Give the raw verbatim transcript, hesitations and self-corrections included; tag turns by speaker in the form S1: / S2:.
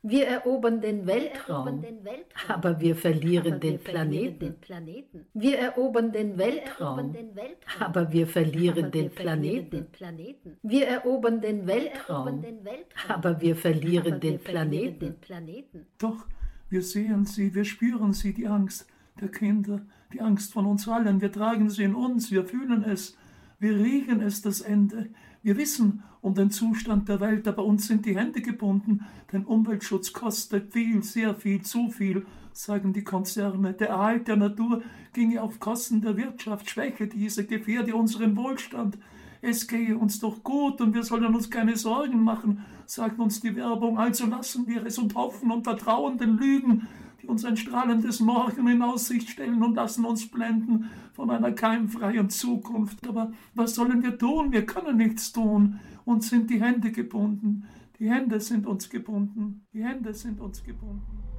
S1: Wir erobern den Weltraum, aber wir verlieren den Planeten. Wir erobern den Weltraum, aber wir verlieren den Planeten. Wir erobern den Weltraum, aber wir verlieren den Planeten.
S2: Doch wir sehen sie, wir spüren sie, die Angst der Kinder, die Angst von uns allen. Wir tragen sie in uns, wir fühlen es, wir riechen es, das Ende. Wir wissen um den Zustand der Welt, aber uns sind die Hände gebunden, denn Umweltschutz kostet viel, sehr viel, zu viel, sagen die Konzerne. Der Erhalt der Natur ginge auf Kosten der Wirtschaft, schwäche diese, gefährde unseren Wohlstand. Es gehe uns doch gut und wir sollen uns keine Sorgen machen, sagt uns die Werbung. Also lassen wir es und hoffen und vertrauen den Lügen, die uns ein strahlendes Morgen in Aussicht stellen und lassen uns blenden von einer keimfreien Zukunft. Aber was sollen wir tun? Wir können nichts tun. Uns sind die Hände gebunden. Die Hände sind uns gebunden. Die Hände sind uns gebunden.